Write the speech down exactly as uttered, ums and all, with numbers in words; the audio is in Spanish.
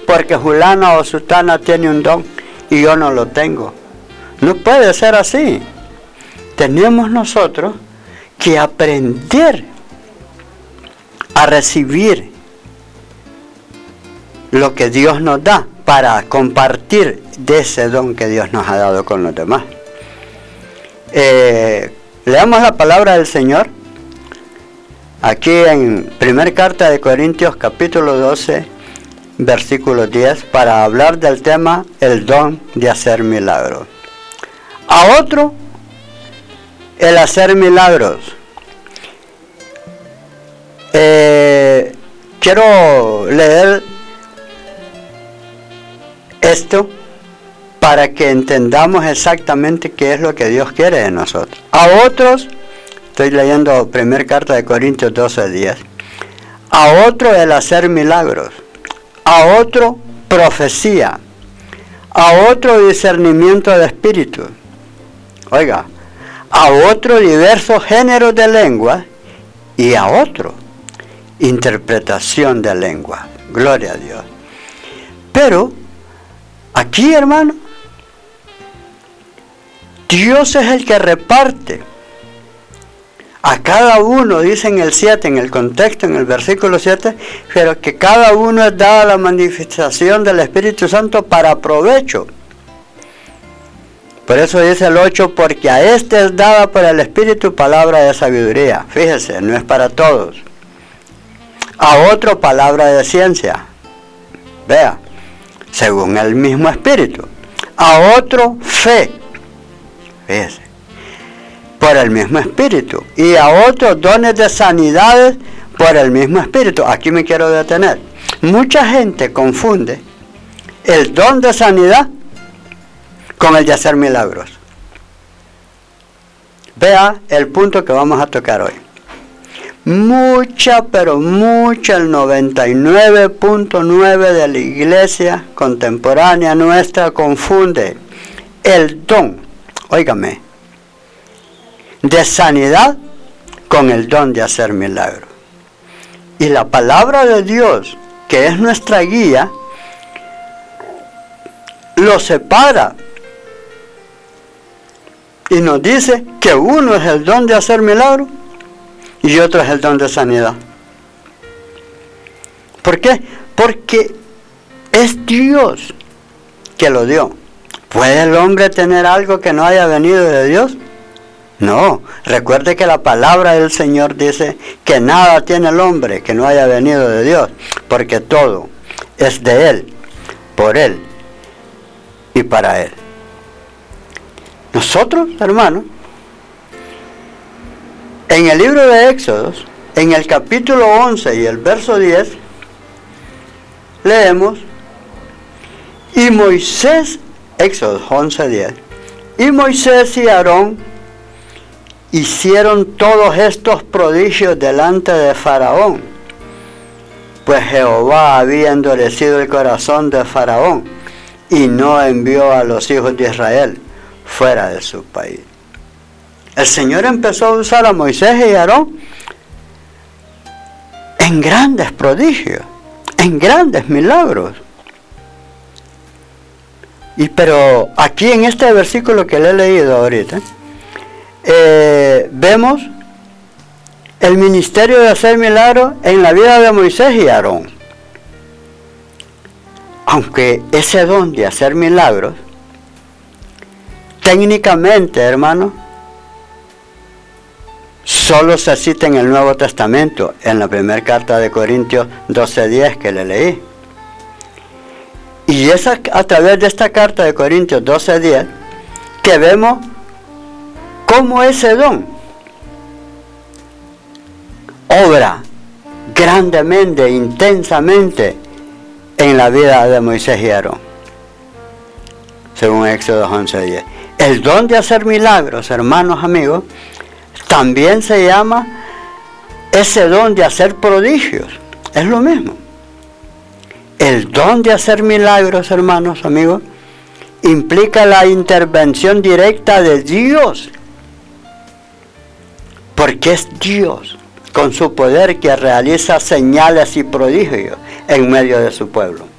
porque fulana o sultana tiene un don y yo no lo tengo. No puede ser así. Tenemos nosotros que aprender a recibir lo que Dios nos da para compartir de ese don que Dios nos ha dado con los demás. Eh, leamos la palabra del Señor aquí en primera carta de Corintios capítulo doce versículo diez para hablar del tema el don de hacer milagros. A otro el hacer milagros. Eh, quiero leer esto para que entendamos exactamente qué es lo que Dios quiere de nosotros. A otros, estoy leyendo primera carta de Corintios doce diez, a otro el hacer milagros, a otro profecía, a otro discernimiento de espíritu, oiga, a otro diversos géneros de lengua y a otro interpretación de lengua. Gloria a Dios. Pero aquí, hermano, Dios es el que reparte a cada uno, dice en el siete, en el contexto, en el versículo siete, pero que cada uno es dada la manifestación del Espíritu Santo para provecho. Por eso dice el ocho, porque a este es dada por el Espíritu palabra de sabiduría. Fíjese, no es para todos. A otro palabra de ciencia. Vea, según el mismo Espíritu. A otro fe. Fíjese, por el mismo Espíritu. Y a otros dones de sanidades por el mismo Espíritu. Aquí me quiero detener. Mucha gente confunde el don de sanidad con el de hacer milagros. Vea el punto que vamos a tocar hoy. Mucha, pero mucha, el noventa y nueve punto nueve de la iglesia contemporánea nuestra confunde el don, óigame, de sanidad con el don de hacer milagros. Y la palabra de Dios, que es nuestra guía, lo separa y nos dice que uno es el don de hacer milagros y otro es el don de sanidad. ¿Por qué? Porque es Dios que lo dio. ¿Puede el hombre tener algo que no haya venido de Dios? No. Recuerde que la palabra del Señor dice que nada tiene el hombre que no haya venido de Dios, porque todo es de Él, por Él y para Él. Nosotros, hermanos, en el libro de Éxodos, en el capítulo once y el verso diez, leemos, y Moisés, Éxodos once diez, y Moisés y Aarón hicieron todos estos prodigios delante de Faraón, pues Jehová había endurecido el corazón de Faraón y no envió a los hijos de Israel fuera de su país. El Señor empezó a usar a Moisés y a Aarón en grandes prodigios, en grandes milagros. Y pero aquí en este versículo que le he leído ahorita, eh, vemos el ministerio de hacer milagros en la vida de Moisés y Aarón. Aunque ese don de hacer milagros, técnicamente, hermano, solo se cita en el Nuevo Testamento, en la primera carta de Corintios doce diez que le leí. Y es a, a través de esta carta de Corintios doce diez que vemos cómo ese don obra grandemente, intensamente en la vida de Moisés y Aarón, según Éxodo once diez. El don de hacer milagros, hermanos, amigos, también se llama ese don de hacer prodigios. Es lo mismo. El don de hacer milagros, hermanos, amigos, implica la intervención directa de Dios. Porque es Dios, con su poder, que realiza señales y prodigios en medio de su pueblo.